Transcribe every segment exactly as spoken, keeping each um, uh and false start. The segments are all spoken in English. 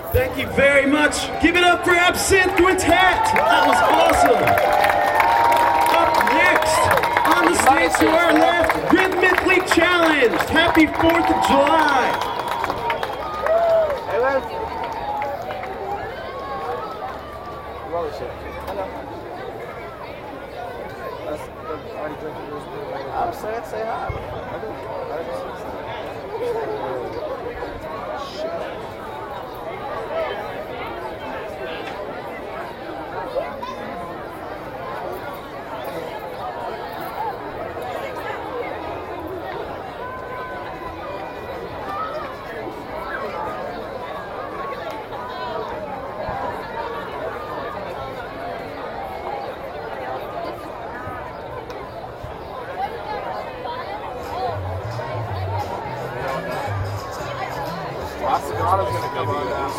Thank you very much. Give it up for Absinthe Quintet. That was awesome. Up next, on the stage to our left, Rhythmically Challenged. Happy fourth of July. Hey, Liz. Roller shit. Hello. That's already drinking this. I'm saying, say hi. Oscara's gonna come on now.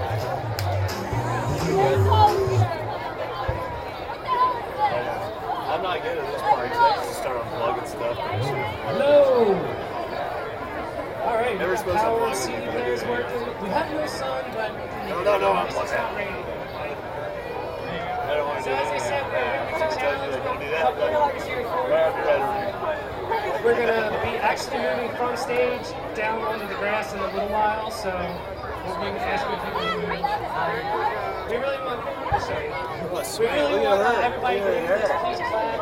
I'm not good at this part, so I just start unplugging stuff. Hello! Alright, Never supposed to power unplug C D it. player is working. We have no sun, but No, no, no, I'm it's plugging not it. raining. I don't want to So do as I that. said, we're Rhythmically Challenged. Don't do that. Couple of likes here for you. Right, I'll be right We're gonna be actually moving from stage down onto the grass in a little while, so we'll bring ask you if you can move. We really want to show you. We really want uh, everybody to use this piece of clap.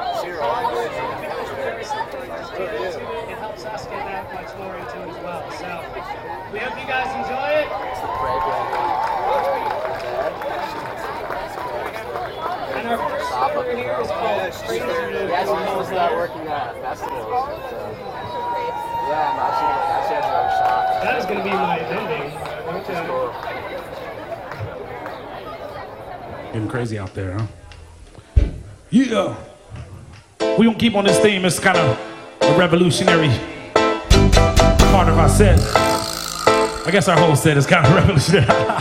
It helps us get that much more into it as well. So we hope you guys enjoy it. And our first speaker here is called Crazy Movie. Yeah, she knows that working at festivals. So. Yeah, no, she, she has her own shop. That is going to be my ending. Okay. Cool. Getting crazy out there, huh? Yeah. We gonna keep on this theme. It's kind of a revolutionary part of our set. I guess our whole set is kind of revolutionary.